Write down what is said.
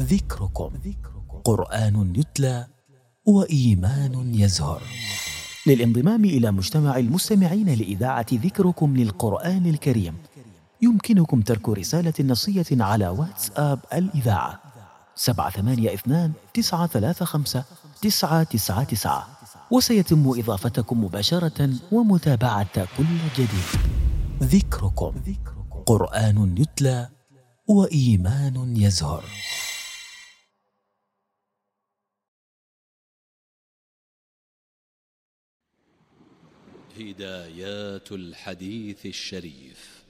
ذكركم قرآن يتلى وإيمان يزهر. للانضمام إلى مجتمع المستمعين لإذاعة ذكركم للقرآن الكريم يمكنكم ترك رسالة نصية على واتساب الإذاعة 782-935-999، وسيتم إضافتكم مباشرة ومتابعة كل جديد. ذكركم قرآن يتلى وإيمان يزهر. هدايات الحديث الشريف.